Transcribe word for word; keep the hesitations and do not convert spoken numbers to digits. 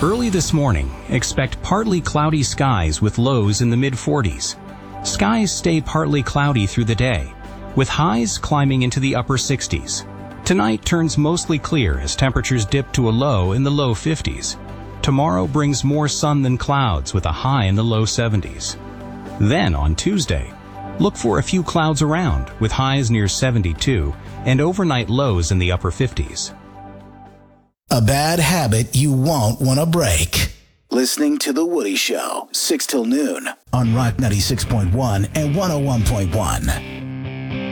Early this morning, expect partly cloudy skies with lows in the mid forties. Skies stay partly cloudy through the day, with highs climbing into the upper sixties. Tonight turns mostly clear as temperatures dip to a low in the low fifties. Tomorrow brings more sun than clouds with a high in the low seventies. Then on Tuesday, look for a few clouds around with highs near seventy-two and overnight lows in the upper fifties. A bad habit you won't want to break. Listening to The Woody Show, six till noon on Rock ninety-six point one and one oh one point one.